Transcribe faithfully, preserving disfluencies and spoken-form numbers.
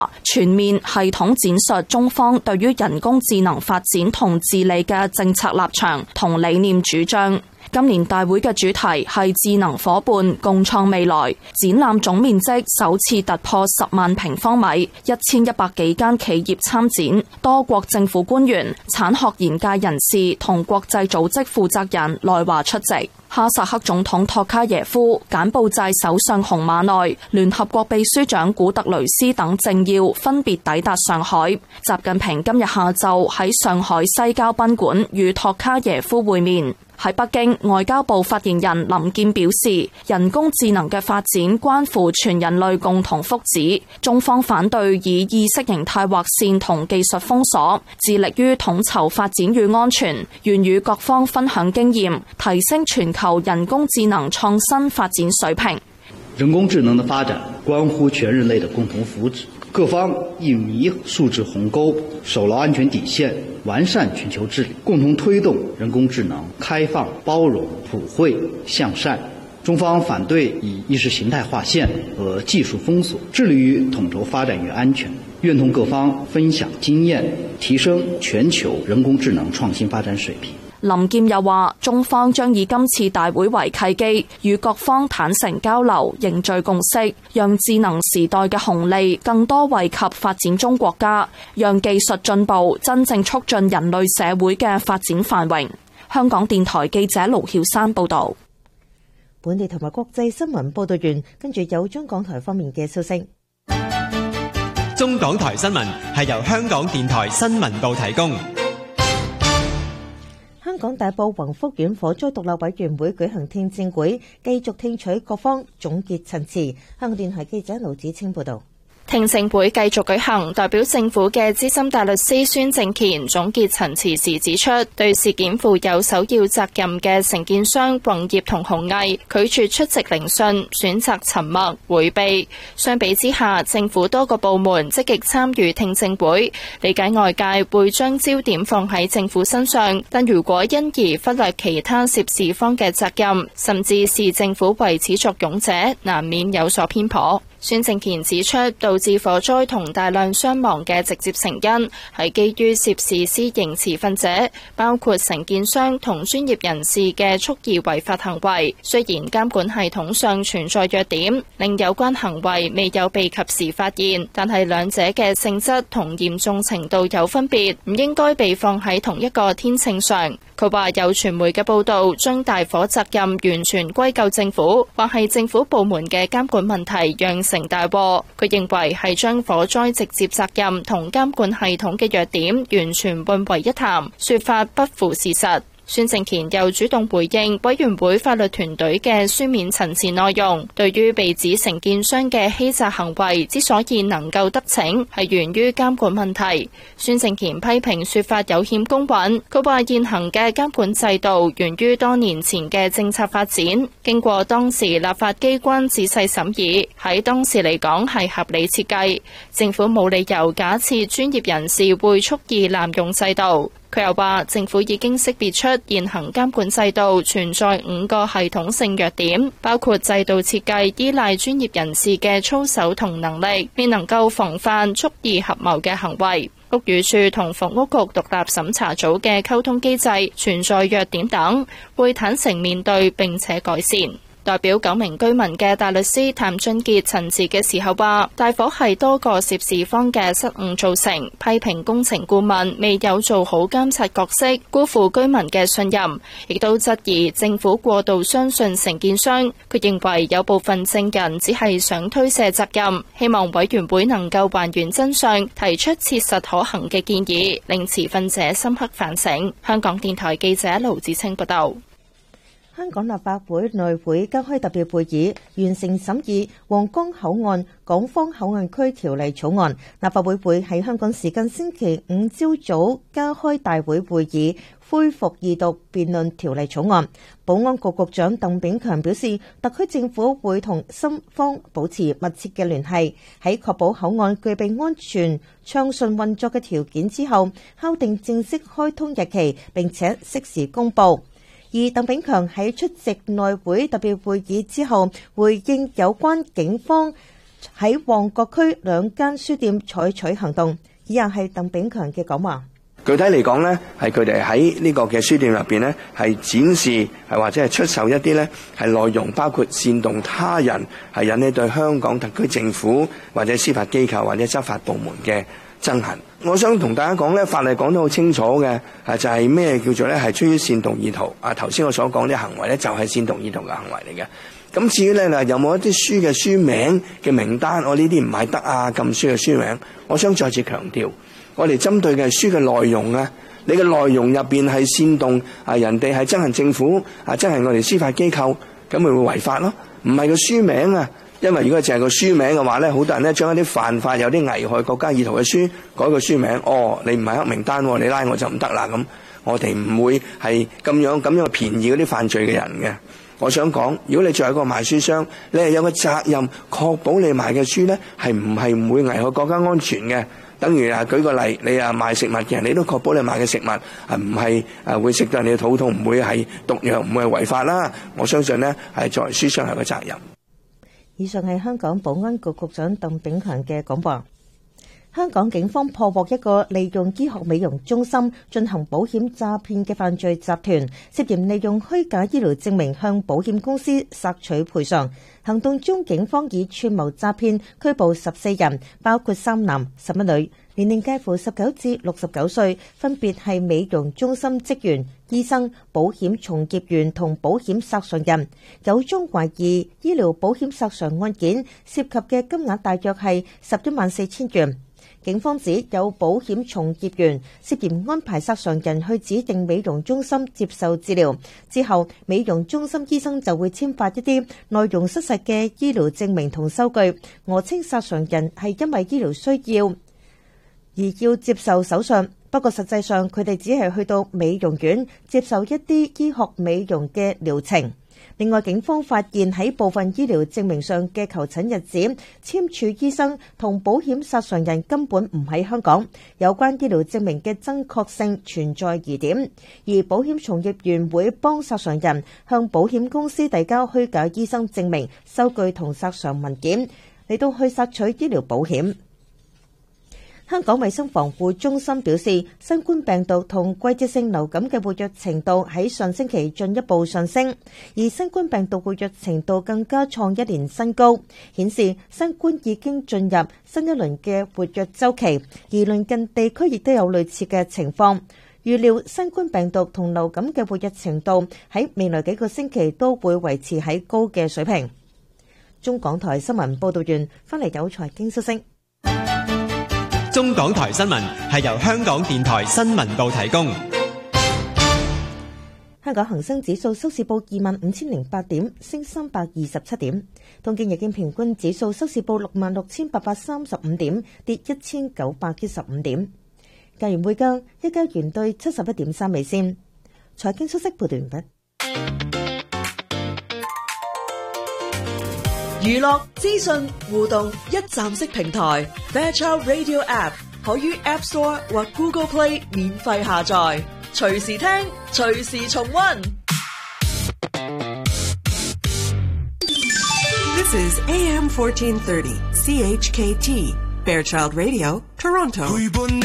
全面系統展述中方對於人工智能發展同治理嘅政策立場同理念主張。今年大會嘅主題係智能夥伴共創未來，展覽總面積首次突破十萬平方米，一千一百幾間企業參展，多國政府官員、產學研界人士同國際組織負責人來華出席。哈薩克總統托卡耶夫、柬埔寨首相洪馬內、聯合國秘書長古特雷斯等政要分別抵達上海。習近平今日下晝喺上海西郊賓館與托卡耶夫會面。喺北京，外交部發言人林健表示，人工智能嘅發展關乎全人類共同福祉，中方反對以意識形態劃線同技術封鎖，致力於統籌發展與安全，願與各方分享經驗，提升全球人工智能創新發展水平。 人工智能的發展關乎全人類的共同福祉，各方應彌素質鴻溝，守牢安全底線，完善全球治理，共同推動人工智能開放、包容、普惠、向善。中方反對以意識形態劃線和技術封鎖，致力於統籌發展與安全，願同各方分享經驗，提升全球人工智能創新發展水平。 林健又話，中方將以今次大會為契機，與各方坦誠交流，凝聚共識，讓智能時代嘅紅利更多惠及發展中國家，讓技術進步真正促進人類社會嘅發展繁榮。香港電台記者盧曉珊報道。 本地同埋國際新聞報道完，跟住有中港台方面嘅消息。 中港台新聞係由香港電台新聞部提供。 香港大埔宏福苑火災獨立委員會舉行聽證會，繼續聽取各方總結陳詞。香港電台記者盧子清報道。 聽證會繼續舉行，代表政府嘅資深大律師孫正乾總結陳詞時指出，對事件負有首要責任嘅承建商宏業同鴻毅拒絕出席聆訊，選擇沉默迴避。相比之下，政府多個部門積極參與聽證會，理解外界會將焦點放喺政府身上，但如果因而忽略其他涉事方嘅責任，甚至視政府為始作俑者，難免有所偏頗。孫正乾指出，導致火災同大量傷亡嘅直接成因係基於涉事私營持份者，包括承建商同專業人士嘅蓄意違法行為。雖然監管系統上存在弱點，令有關行為未有被及時發現，但係兩者嘅性質同嚴重程度有分別，唔應該被放喺同一個天秤上。佢話有傳媒嘅報道將大火責任完全歸咎政府，或係政府部門嘅監管問題釀成大禍。佢認為係將火災直接責任同監管系統嘅弱點完全混為一談，說法不符事實。孫正乾又主動回應委員會法律團隊嘅書面陳詞內容，對於被指承建商嘅欺詐行為之所以能夠得逞，係源於監管問題。孫正乾批評說法有欠公允，佢話現行嘅監管制度源於多年前嘅政策發展，經過當時立法機關仔細審議，喺當時嚟講係合理設計，政府冇理由假設專業人士會蓄意濫用制度。佢又話，政府已經識別出現行監管制度存在五個系統性弱點，包括制度設計依賴專業人士嘅操守同能力，未能夠防範蓄意合謀嘅行為。屋宇署同房屋局獨立審查組嘅溝通機制存在弱點等，會坦誠面對並且改善。代表九名居民嘅大律師譚俊傑陳詞嘅時候話，大火係多個涉事方嘅失誤造成，批評工程顧問未有做好監察角色，辜負居民嘅信任，亦都質疑政府過度相信承建商。佢認為有部分證人只係想推卸責任，希望委員會能夠還原真相，提出切實可行嘅建議，令持份者深刻反省。香港電台記者盧子清報道。 香港立法會內會加開特別會議，完成審議皇崗口岸港方口岸區條例草案。立法會會喺香港時間星期五朝早加開大會會議，恢復二讀辯論條例草案。保安局局長鄧炳強表示，特區政府會同深方保持密切嘅聯繫，喺確保口岸具備安全暢順運作嘅條件之後，敲定正式開通日期，並且適時公佈。而鄧炳強喺出席內會特別會議之後，回應有關警方喺旺角區兩間書店採取行動。以下係鄧炳強嘅講話。 具體嚟講呢，係佢哋喺呢個嘅書店入邊呢，係展示係或者係出售一啲呢係內容，包括煽動他人，係引起對香港特區政府或者司法機構或者執法部門嘅憎恨。我想同大家講呢，法例講得好清楚嘅，係就係咩叫做呢係出於煽動意圖。啊，頭先我所講啲行為呢，就係煽動意圖嘅行為嚟嘅。咁至於呢，嗱有冇一啲書嘅書名嘅名單，我呢啲唔係得啊，禁書嘅書名，我想再次強調。我哋針對嘅係書嘅內容啊，你嘅內容入邊係煽動啊人哋係憎恨政府啊，憎恨我哋司法機構，咁咪會違法咯？唔係個書名啊，因為如果淨係個書名嘅話咧，好多人咧將一啲犯法有啲危害國家意圖嘅書改個書名，哦，你唔係黑名單，你拉我就唔得啦。咁我哋唔會係咁樣咁樣便宜嗰啲犯罪嘅人嘅。我想講，如果你作為一個賣書商，你係有個責任確保你賣嘅書咧係唔係唔會危害國家安全嘅。等於啊，舉個例，你啊賣食物嘅人，你都確保你賣嘅食物啊唔係啊會食到人哋嘅肚痛，唔會係毒藥，唔會係違法啦。我相信呢係作為書商係個責任。 以上係香港保安局局長鄧炳強嘅講話。香港警方破獲一個利用醫學美容中心進行保險詐騙嘅犯罪集團，涉嫌利用虛假醫療證明向保險公司索取賠償。行動中，警方以串謀詐騙拘捕十四人，包括三男十一女，年齡介乎十九至六十九歲，分別係美容中心職員、醫生、保險從業員同保險索償人。有宗懷疑醫療保險索償案件涉及嘅金額大約係十一萬四千元。警方指有保險從業員涉嫌安排索償人去指定美容中心接受治療，之後美容中心醫生就會簽發一啲內容失實嘅醫療證明同收據，訛稱索償人係因為醫療需要而要接受手術。不過實際上佢哋只係去到美容院接受一啲醫學美容嘅療程。另外，警方發現喺部分醫療證明上嘅求診日子、簽署醫生同保險索償人根本唔喺香港，有關醫療證明嘅真確性存在疑點，而保險從業員會幫索償人向保險公司遞交虛假醫生證明、收據同索償文件，嚟到去索取醫療保險。香港衛生防護中心表示，新冠病毒同季節性流感嘅活躍程度喺上星期進一步上升，而新冠病毒活躍程度更加創一年新高，顯示新冠已經進入新一輪嘅活躍週期，而鄰近地區亦都有類似嘅情況。預料新冠病毒同流感嘅活躍程度喺未來幾個星期都會維持喺高嘅水平。中港台新聞報道員翻嚟有財經消息。 中港台新聞係由香港電台新聞部提供。 香港恒生指數收市報二萬五千零八點，升三百二十七點。東京日經平均指數收市報六萬六千八百三十五點，跌一千九百一十五點。價元匯價，一加元兌七十一點三美仙。財經消息報道完畢。 娛樂資訊互動一站式平台 Fairchild Radio App 可於 App Store 或 Google Play 免費下載，隨時聽，隨時重溫。This is A M fourteen thirty C H K T Fairchild Radio Toronto。